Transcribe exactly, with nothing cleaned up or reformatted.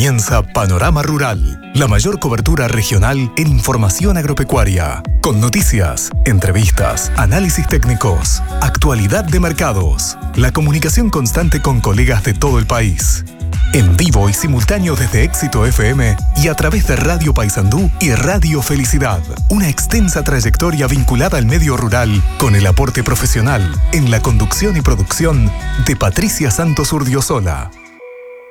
Comienza Panorama Rural, la mayor cobertura regional en información agropecuaria, con noticias, entrevistas, análisis técnicos, actualidad de mercados, la comunicación constante con colegas de todo el país. En vivo y simultáneo desde Éxito F M y a través de Radio Paysandú y Radio Felicidad. Una extensa trayectoria vinculada al medio rural con el aporte profesional en la conducción y producción de Patricia Santos Urdiozola.